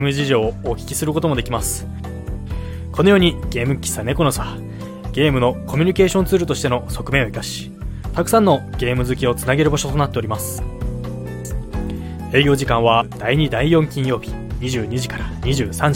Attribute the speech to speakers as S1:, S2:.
S1: ゲーム事情をお聞きすることもできます。このようにゲーム喫茶猫のさ、ゲームのコミュニケーションツールとしての側面を生かし、たくさんのゲーム好きをつなげる場所となっております。営業時間は第2第4金曜日22時から23時。